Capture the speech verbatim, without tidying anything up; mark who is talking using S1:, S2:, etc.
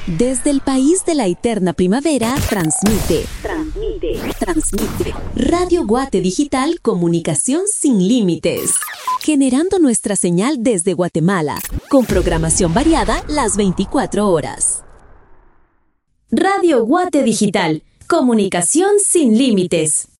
S1: Desde el país de la eterna primavera, transmite, transmite, transmite. Radio Guate Digital, comunicación sin límites. Generando nuestra señal desde Guatemala, con programación variada las veinticuatro horas. Radio Guate Digital, comunicación sin límites.